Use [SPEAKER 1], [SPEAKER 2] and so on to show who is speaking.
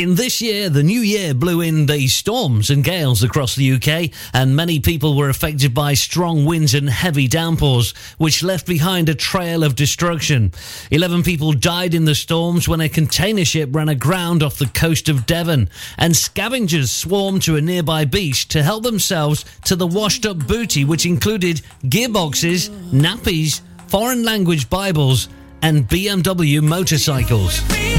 [SPEAKER 1] In this year, the new year blew in the storms and gales across the UK, and many people were affected by strong winds and heavy downpours, which left behind a trail of destruction. 11 people died in the storms when a container ship ran aground off the coast of Devon, and scavengers swarmed to a nearby beach to help themselves to the washed-up booty, which included gearboxes, nappies, foreign language Bibles, and BMW motorcycles.